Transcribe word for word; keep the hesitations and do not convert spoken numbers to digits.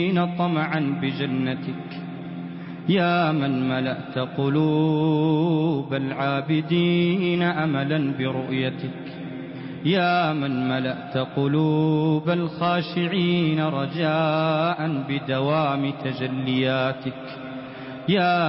طمعا بجنتك، يا من ملأت قلوب العابدين أملا برؤيتك، يا من ملأت قلوب الخاشعين رجاء بدوام تجلياتك، يا